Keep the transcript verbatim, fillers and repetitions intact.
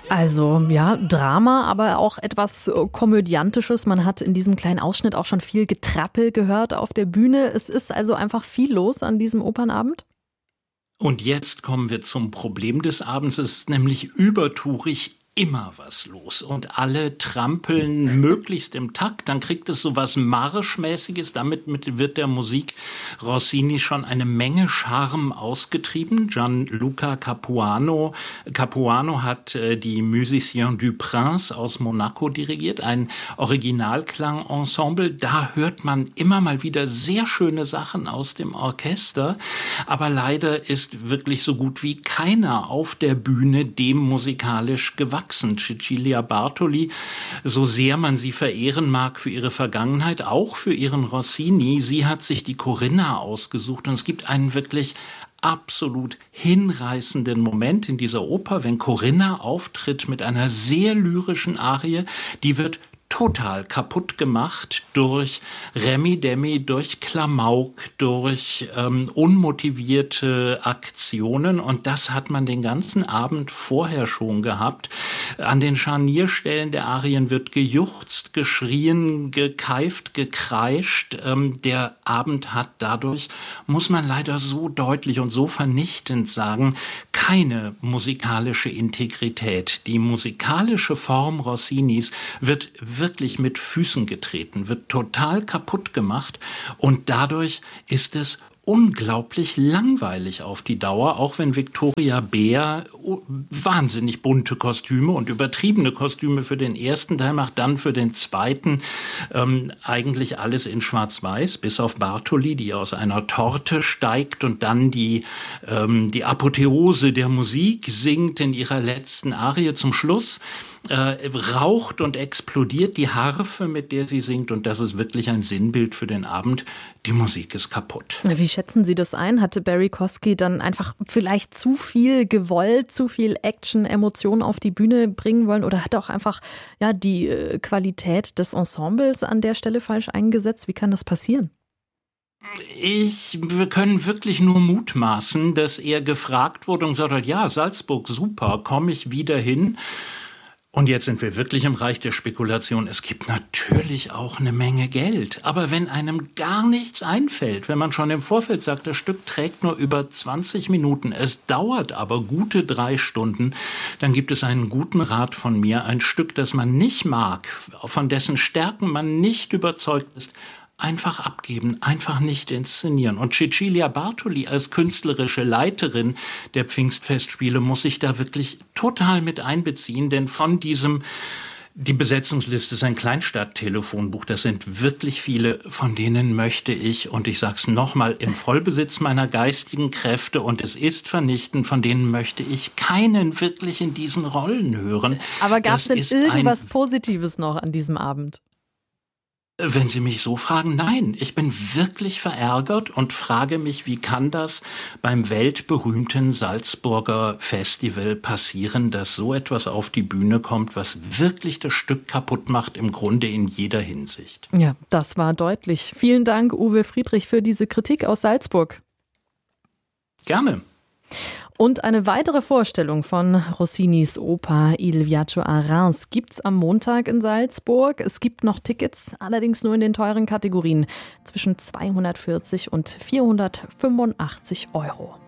Also ja, Drama, aber auch etwas äh, Komödiantisches. Man hat in diesem kleinen Ausschnitt auch schon viel Getrappel gehört auf der Bühne. Es ist also einfach viel los an diesem Opernabend. Und jetzt kommen wir zum Problem des Abends. Es ist nämlich übertourig immer was los und alle trampeln möglichst im Takt. Dann kriegt es so was Marschmäßiges. Damit mit, wird der Musik Rossini schon eine Menge Charme ausgetrieben. Gianluca Capuano, Capuano hat äh, die Musiciens du Prince aus Monaco dirigiert, ein Originalklangensemble. Da hört man immer mal wieder sehr schöne Sachen aus dem Orchester. Aber leider ist wirklich so gut wie keiner auf der Bühne dem musikalisch gewachsen. Cecilia Bartoli, so sehr man sie verehren mag für ihre Vergangenheit, auch für ihren Rossini, sie hat sich die Corinna ausgesucht und es gibt einen wirklich absolut hinreißenden Moment in dieser Oper, wenn Corinna auftritt mit einer sehr lyrischen Arie, die wird total kaputt gemacht durch Remi-Demi, durch Klamauk, durch ähm, unmotivierte Aktionen. Und das hat man den ganzen Abend vorher schon gehabt. An den Scharnierstellen der Arien wird gejuchzt, geschrien, gekeift, gekreischt. Ähm, der Abend hat dadurch, muss man leider so deutlich und so vernichtend sagen, keine musikalische Integrität. Die musikalische Form Rossinis wird wirklich mit Füßen getreten, wird total kaputt gemacht und dadurch ist es unglaublich langweilig auf die Dauer, auch wenn Victoria Beer wahnsinnig bunte Kostüme und übertriebene Kostüme für den ersten Teil macht, dann für den zweiten ähm, eigentlich alles in Schwarz-Weiß, bis auf Bartoli, die aus einer Torte steigt und dann die, ähm, die Apotheose der Musik singt in ihrer letzten Arie zum Schluss. Äh, raucht und explodiert die Harfe, mit der sie singt und das ist wirklich ein Sinnbild für den Abend. Die Musik ist kaputt. Wie schätzen Sie das ein? Hatte Barry Kosky dann einfach vielleicht zu viel gewollt, zu viel Action, Emotionen auf die Bühne bringen wollen oder hat auch einfach ja, die äh, Qualität des Ensembles an der Stelle falsch eingesetzt? Wie kann das passieren? Ich, wir können wirklich nur mutmaßen, dass er gefragt wurde und gesagt hat, ja, Salzburg, super, komme ich wieder hin. Und jetzt sind wir wirklich im Reich der Spekulation. Es gibt natürlich auch eine Menge Geld. Aber wenn einem gar nichts einfällt, wenn man schon im Vorfeld sagt, das Stück trägt nur über zwanzig Minuten, es dauert aber gute drei Stunden, dann gibt es einen guten Rat von mir. Ein Stück, das man nicht mag, von dessen Stärken man nicht überzeugt ist, einfach abgeben, einfach nicht inszenieren. Und Cecilia Bartoli als künstlerische Leiterin der Pfingstfestspiele muss sich da wirklich total mit einbeziehen, denn von diesem, die Besetzungsliste ist ein Kleinstadt-Telefonbuch, das sind wirklich viele, von denen möchte ich, und ich sag's nochmal, im Vollbesitz meiner geistigen Kräfte, und es ist vernichtend, von denen möchte ich keinen wirklich in diesen Rollen hören. Aber gab es denn irgendwas Positives noch an diesem Abend? Wenn Sie mich so fragen, nein. Ich bin wirklich verärgert und frage mich, wie kann das beim weltberühmten Salzburger Festival passieren, dass so etwas auf die Bühne kommt, was wirklich das Stück kaputt macht, im Grunde in jeder Hinsicht. Ja, das war deutlich. Vielen Dank, Uwe Friedrich, für diese Kritik aus Salzburg. Gerne. Und eine weitere Vorstellung von Rossinis Oper Il Viaggio a Reims gibt's am Montag in Salzburg. Es gibt noch Tickets, allerdings nur in den teuren Kategorien zwischen zweihundertvierzig und vierhundertfünfundachtzig Euro.